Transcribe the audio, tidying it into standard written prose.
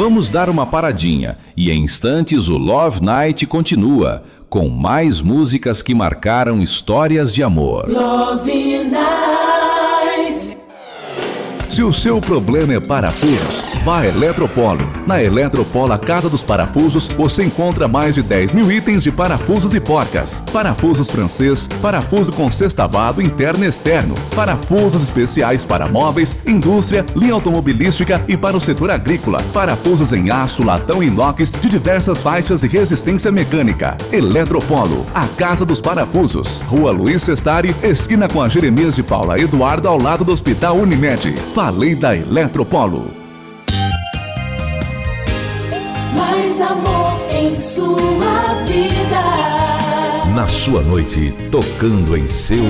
Vamos dar uma paradinha e em instantes o Love Night continua, com mais músicas que marcaram histórias de amor. Love Night. Se o seu problema é parafusos, vá a Eletropolo. Na Eletropolo, a Casa dos Parafusos, você encontra mais de 10 mil itens de parafusos e porcas. Parafusos francês, parafuso com sextavado interno e externo, parafusos especiais para móveis, indústria, linha automobilística e para o setor agrícola. Parafusos em aço, latão e inox de diversas faixas e resistência mecânica. Eletropolo, a Casa dos Parafusos. Rua Luiz Sestari, esquina com a Jeremias de Paula Eduardo, ao lado do Hospital Unimed. Falei da Eletropolo. Mais amor em sua vida. Na sua noite, tocando em seu